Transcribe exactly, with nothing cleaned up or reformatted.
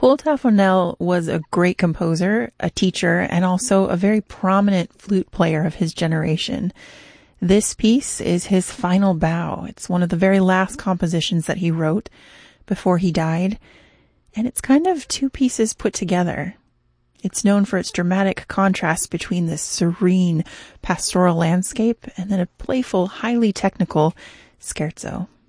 Paul Taffanel was a great composer, a teacher, and also a very prominent flute player of his generation. This piece is his final bow. It's one of the very last compositions that he wrote before he died, and it's kind of two pieces put together. It's known for its dramatic contrast between this serene pastoral landscape and then a playful, highly technical scherzo.